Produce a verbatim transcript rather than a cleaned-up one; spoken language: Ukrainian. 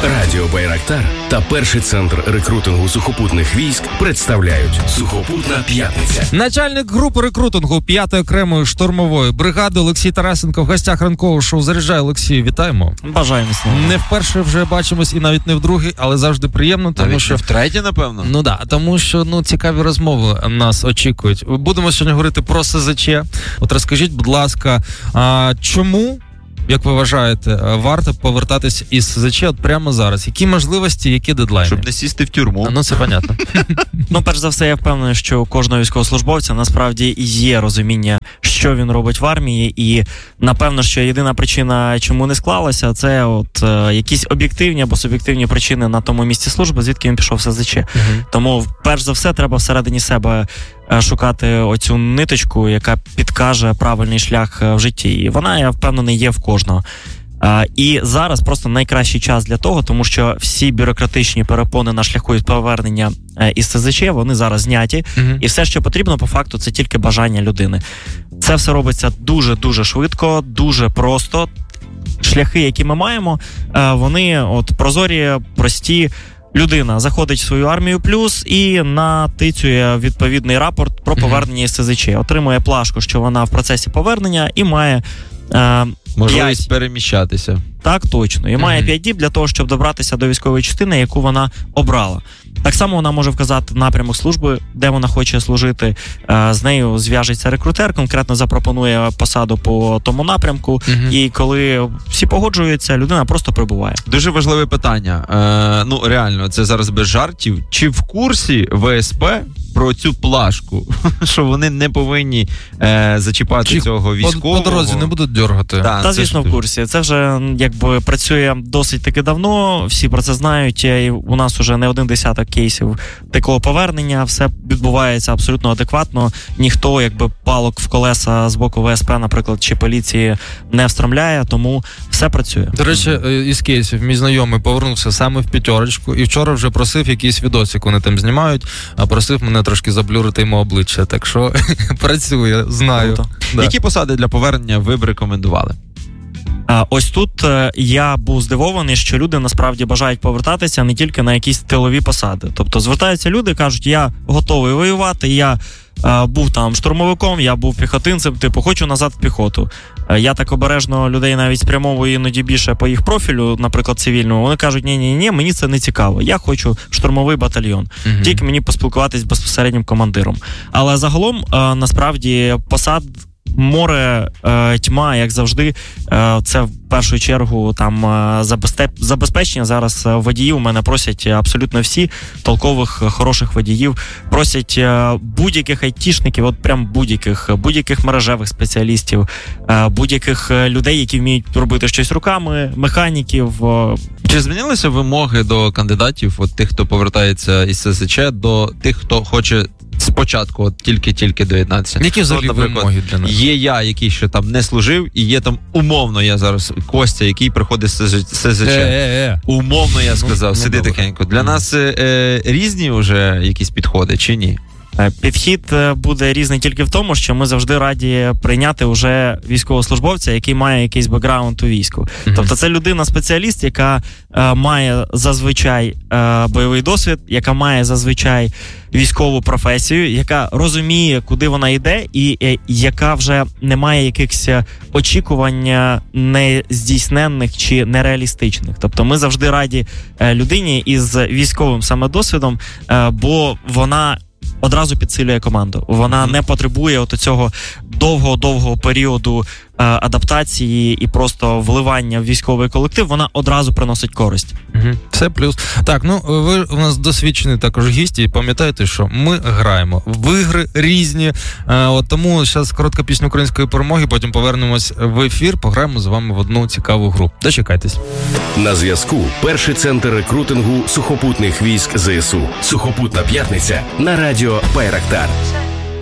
Радіо Байрактар та перший центр рекрутингу сухопутних військ представляють «Сухопутна п'ятниця». Начальник групи рекрутингу п'ятої окремої штурмової бригади Олексій Тарасенко в гостях ранкового шоу «Заряджай». Олексій, вітаємо. Бажаємо слава. Не вперше вже бачимось і навіть не вдруге, але завжди приємно, тому навіть що не втретє, напевно. Ну да, тому що ну цікаві розмови нас очікують. Будемо сьогодні говорити про ес зет че. От розкажіть, будь ласка, а чому, як ви вважаєте, варто повертатись із ес зет че от прямо зараз? Які можливості, які дедлайни? Щоб не сісти в тюрму. Ну, це понятно. Ну, перш за все, я впевнений, що у кожного військовослужбовця насправді є розуміння, що він робить в армії, і напевно, що єдина причина, чому не склалося, це от е, якісь об'єктивні або суб'єктивні причини на тому місці служби, звідки він пішов в ес зет че. Uh-huh. Тому, перш за все, треба всередині себе шукати оцю ниточку, яка підкаже правильний шлях в житті. І вона, я впевнений, є в кожного. А, і зараз просто найкращий час для того, тому що всі бюрократичні перепони на шляху із повернення із ес зет че, вони зараз зняті. Uh-huh. І все, що потрібно, по факту, це тільки бажання людини. Це все робиться дуже-дуже швидко, дуже просто. Шляхи, які ми маємо, вони от прозорі, прості. Людина заходить в свою армію плюс і натицює відповідний рапорт про повернення із ес зет че. Отримує плашку, що вона в процесі повернення, і має е, можливість п'ять... переміщатися. Так, точно. І mm-hmm. має п'ять діб для того, щоб добратися до військової частини, яку вона обрала. Так само вона може вказати напрямок служби, де вона хоче служити. З нею зв'яжеться рекрутер, конкретно запропонує посаду по тому напрямку. Uh-huh. І коли всі погоджуються, людина просто прибуває. Дуже важливе питання. Е, ну, реально, це зараз без жартів. Чи в курсі ве ес пе про цю плашку, що вони не повинні е, зачіпати Чи цього військового? По дорозі не будуть дергати. Да, Та, звісно, в курсі. Це вже якби працює досить таки давно, всі про це знають, і у нас вже не один десяток кейсів такого повернення, все відбувається абсолютно адекватно, ніхто якби палок в колеса з боку ве ес пе, наприклад, чи поліції не встромляє, тому все працює. До речі, із кейсів мій знайомий повернувся саме в п'ятерочку і вчора вже просив якийсь відосик, вони там знімають, а просив мене трошки заблюрити йому обличчя, так що працює, знаю. Да. Які посади для повернення ви б рекомендували? Ось тут я був здивований, що люди насправді бажають повертатися не тільки на якісь тилові посади. Тобто звертаються люди, кажуть, я готовий воювати, я був там штурмовиком, я був піхотинцем, типу, хочу назад в піхоту. Я так обережно людей навіть спрямовую іноді більше по їх профілю, наприклад, цивільному. Вони кажуть, ні-ні-ні, мені це не цікаво. Я хочу штурмовий батальйон. Uh-huh. Тільки мені поспілкуватись з безпосереднім командиром. Але загалом, насправді, посад море, е, тьма, як завжди, е, це в першу чергу там е, забезпе... забезпечення. Зараз водіїв у мене просять абсолютно всі, толкових, хороших водіїв, просять е, будь-яких айтішників, от прям будь-яких, будь-яких мережевих спеціалістів, е, будь-яких людей, які вміють робити щось руками, механіків. Е. Чи змінилися вимоги до кандидатів, от тих, хто повертається із ес зет че, до тих, хто хоче спочатку от тільки-тільки доєднатися? Які взагалі вимоги для нас? Є я, який ще там не служив, і є там умовно я зараз Костя, який приходить з ес зет че. Е-е-е. Умовно я сказав, ну, сиди ну, тихенько. Для mm-hmm. нас е, різні вже якісь підходи чи ні? Підхід буде різний тільки в тому, що ми завжди раді прийняти вже військовослужбовця, який має якийсь бекграунд у війську. Mm-hmm. Тобто це людина-спеціаліст, яка е, має зазвичай е, бойовий досвід, яка має зазвичай військову професію, яка розуміє, куди вона йде, і е, яка вже не має якихось очікувань нездійсненних чи нереалістичних. Тобто ми завжди раді е, людині із військовим саме досвідом, е, бо вона одразу підсилює команду. Вона mm-hmm. не потребує от цього довго-довгого періоду е, адаптації і просто вливання в військовий колектив. Вона одразу приносить користь. Mm-hmm. Все плюс. Так, ну ви у нас досвідчені також гісті, і пам'ятаєте, що ми граємо в ігри різні. Е, от тому зараз коротка пісня української перемоги, потім повернемось в ефір, пограємо з вами в одну цікаву гру. Дочекайтесь. На зв'язку перший центр рекрутингу сухопутних військ зе ес у. Сухопутна п'ятниця на радіо Байрактар.